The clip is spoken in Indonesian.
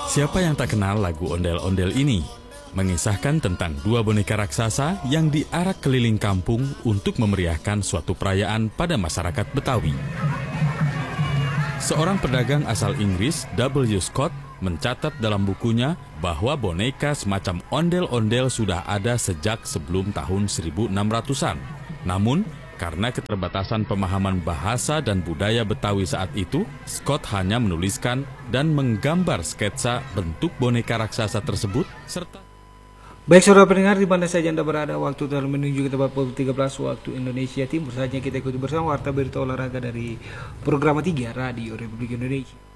Siapa yang tak kenal lagu Ondel-Ondel ini? Mengisahkan tentang dua boneka raksasa yang diarak keliling kampung untuk memeriahkan suatu perayaan pada masyarakat Betawi. Seorang pedagang asal Inggris, W. Scott, mencatat dalam bukunya bahwa boneka semacam ondel-ondel sudah ada sejak sebelum tahun 1600-an. Namun, karena keterbatasan pemahaman bahasa dan budaya Betawi saat itu, Scott hanya menuliskan dan menggambar sketsa bentuk boneka raksasa tersebut serta... Baik saudara pendengar, di mana saja Anda berada, waktu telah menunjukkan tepat pukul 13 waktu Indonesia Timur. Saatnya kita ikuti bersama warta berita olahraga dari program 3 Radio Republik Indonesia.